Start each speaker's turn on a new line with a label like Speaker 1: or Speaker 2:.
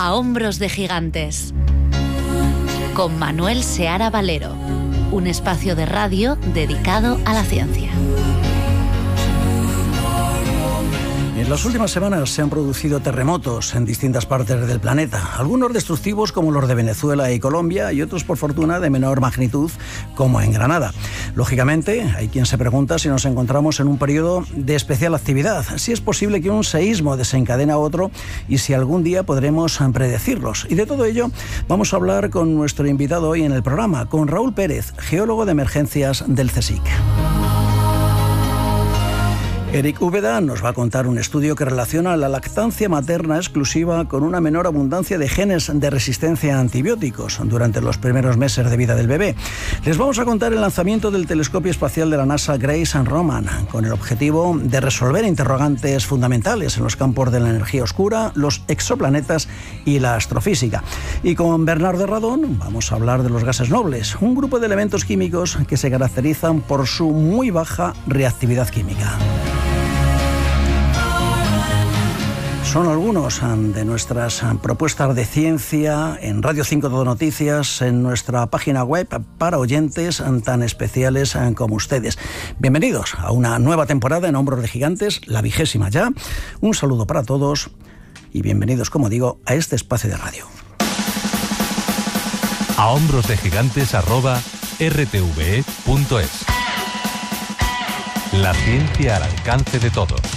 Speaker 1: A hombros de gigantes. Con Manuel Seara Valero, un espacio de radio dedicado a la ciencia.
Speaker 2: En las últimas semanas se han producido terremotos en distintas partes del planeta, algunos destructivos como los de Venezuela y Colombia y otros, por fortuna, de menor magnitud como en Granada. Lógicamente, hay quien se pregunta si nos encontramos en un periodo de especial actividad, si es posible que un seísmo desencadene otro y si algún día podremos predecirlos. Y de todo ello vamos a hablar con nuestro invitado hoy en el programa, con Raúl Pérez, geólogo de emergencias del CSIC. Eric Úbeda nos va a contar un estudio que relaciona la lactancia materna exclusiva con una menor abundancia de genes de resistencia a antibióticos durante los primeros meses de vida del bebé. Les vamos a contar el lanzamiento del telescopio espacial de la NASA Grace and Roman, con el objetivo de resolver interrogantes fundamentales en los campos de la energía oscura, los exoplanetas y la astrofísica. Y con Bernardo Radón vamos a hablar de los gases nobles, un grupo de elementos químicos que se caracterizan por su muy baja reactividad química. Son algunos de nuestras propuestas de ciencia en Radio 5 Todo Noticias, en nuestra página web para oyentes tan especiales como ustedes. Bienvenidos a una nueva temporada en Hombros de Gigantes, la 20ª ya. Un saludo para todos y bienvenidos, como digo, a este espacio de radio.
Speaker 3: A hombros de gigantes @rtve.es. La ciencia al alcance de todos.